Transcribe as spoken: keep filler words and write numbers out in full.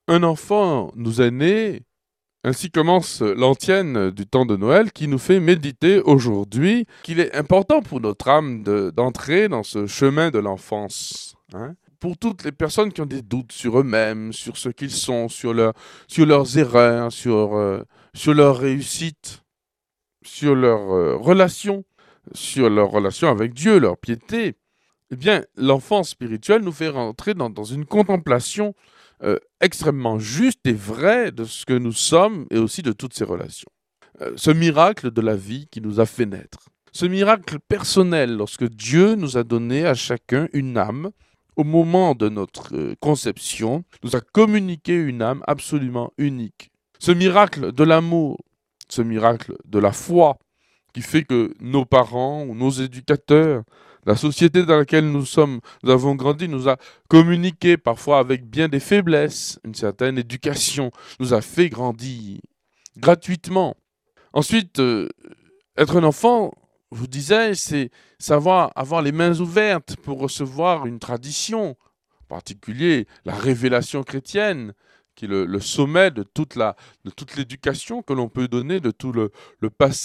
Un enfant nous est né, ainsi commence l'antienne du temps de Noël qui nous fait méditer aujourd'hui qu'il est important pour notre âme de- d'entrer dans ce chemin de l'enfance, hein. Pour toutes les personnes qui ont des doutes sur eux-mêmes, sur ce qu'ils sont, sur, leur- sur leurs erreurs, sur, euh, sur leur réussite, sur leurs euh, relations, sur leur relation avec Dieu, leur piété, eh bien, l'enfance spirituelle nous fait rentrer dans, dans une contemplation euh, extrêmement juste et vraie de ce que nous sommes et aussi de toutes ces relations. Euh, ce miracle de la vie qui nous a fait naître. Ce miracle personnel lorsque Dieu nous a donné à chacun une âme au moment de notre euh, conception, nous a communiqué une âme absolument unique. Ce miracle de l'amour, ce miracle de la foi, qui fait que nos parents ou nos éducateurs, la société dans laquelle nous sommes, nous avons grandi, nous a communiqué parfois avec bien des faiblesses, une certaine éducation, nous a fait grandir gratuitement. Ensuite, euh, être un enfant, je vous disais, c'est savoir avoir les mains ouvertes pour recevoir une tradition, en particulier la révélation chrétienne, qui est le, le sommet de toute la, de toute l'éducation que l'on peut donner, de tout le, le passé